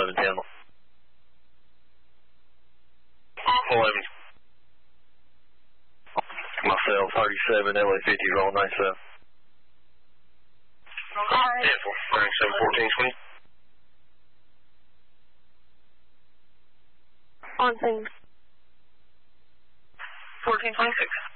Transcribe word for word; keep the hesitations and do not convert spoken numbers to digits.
eleven ten. eleven. Myself, thirty-seven, L A fifty, roll ninety-seven. ten four, ninety-seven, fourteen twenty. On thing. fourteen twenty-six.